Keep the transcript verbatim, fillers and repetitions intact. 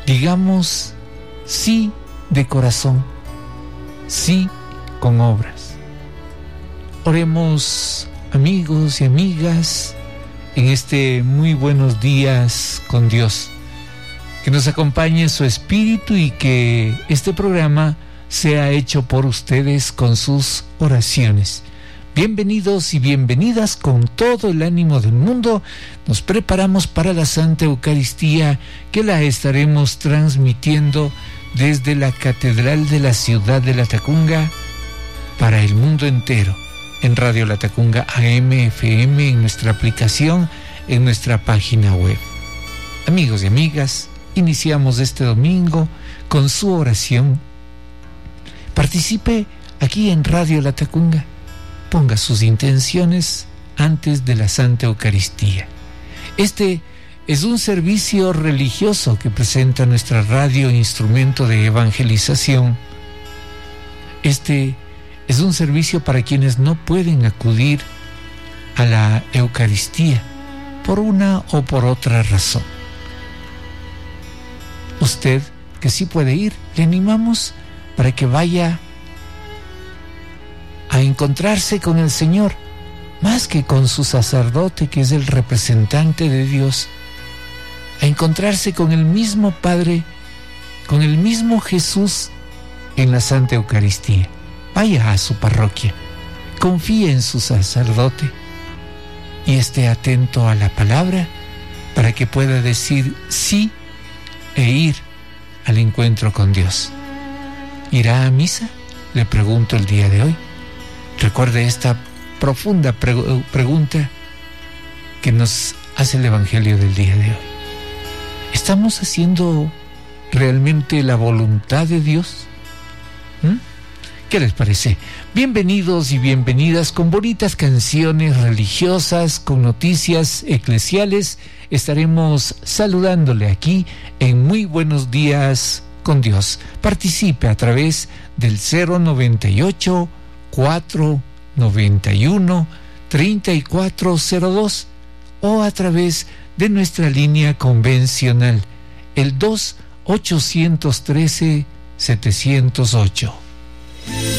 Digamos sí de corazón, sí con obras. Oremos, amigos y amigas, en este muy buenos días con Dios. Que nos acompañe su espíritu y que este programa sea hecho por ustedes con sus oraciones. Bienvenidos y bienvenidas con todo el ánimo del mundo. Nos preparamos para la Santa Eucaristía, que la estaremos transmitiendo desde la Catedral de la Ciudad de Latacunga para el mundo entero, en Radio Latacunga A M, F M, en nuestra aplicación, en nuestra página web. Amigos y amigas, iniciamos este domingo con su oración. Participe aquí en Radio Latacunga. Ponga sus intenciones antes de la Santa Eucaristía. Este es un servicio religioso que presenta nuestra radio, instrumento de evangelización. Este es un servicio para quienes no pueden acudir a la Eucaristía por una o por otra razón. Usted, que sí puede ir, le animamos para que vaya a encontrarse con el Señor, más que con su sacerdote, que es el representante de Dios, a encontrarse con el mismo Padre, con el mismo Jesús en la Santa Eucaristía. Vaya a su parroquia, confíe en su sacerdote y esté atento a la palabra para que pueda decir sí e ir al encuentro con Dios. ¿Irá a misa? Le pregunto el día de hoy. Recuerde esta profunda pre- pregunta que nos hace el Evangelio del día de hoy. ¿Estamos haciendo realmente la voluntad de Dios? ¿Mm? ¿Qué les parece? Bienvenidos y bienvenidas con bonitas canciones religiosas, con noticias eclesiales. Estaremos saludándole aquí en Muy Buenos Días con Dios. Participe a través del cero noventa y ocho, cuatro noventa y uno, treinta y cuatro cero dos o a través de nuestra línea convencional, el dos ochocientos trece setecientos ocho.